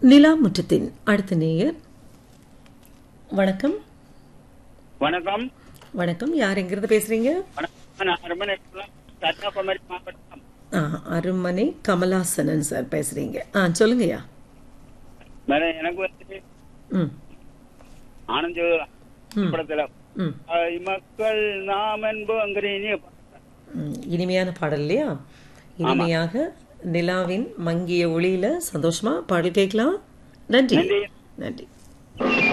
நிலா முற்றத்தின் அடுத்த நேயர். வணக்கம். வணக்கம். வணக்கம். யார் எங்கிருந்து பேசுறீங்க? கன்னியாகுமரி மாவட்டம். அருமனை கமலாசனன் சார் பேசுறீங்க. சொல்லுங்கய்யா. எனக்கு வந்து ம் ஆனந்த படத்துல மக்கள் நாம் என்போங்கிற இனிமையான பாடல் இல்லையா? இனிமையாக நிலாவின் மங்கிய ஒளியில சந்தோஷமா பாடல் கேட்கலாம். நன்றி. நன்றி.